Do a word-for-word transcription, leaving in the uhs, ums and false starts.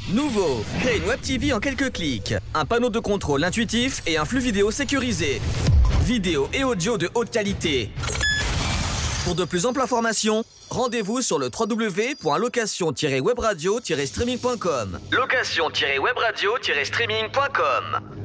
Nouveau, créez une web T V en quelques clics. Un panneau de contrôle intuitif et un flux vidéo sécurisé. Vidéo et audio de haute qualité. Pour de plus amples informations, rendez-vous sur le w w w point location tiret webradio tiret streaming point com. location tiret webradio tiret streaming point com